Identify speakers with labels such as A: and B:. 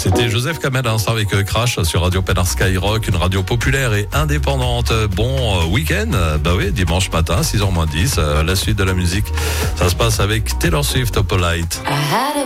A: C'était Joseph Kamel avec Crash sur Radio Pénard Skyrock, une radio populaire et indépendante. Bon week-end, dimanche matin, 6h-10, la suite de la musique. Ça se passe avec Taylor Swift, Polite.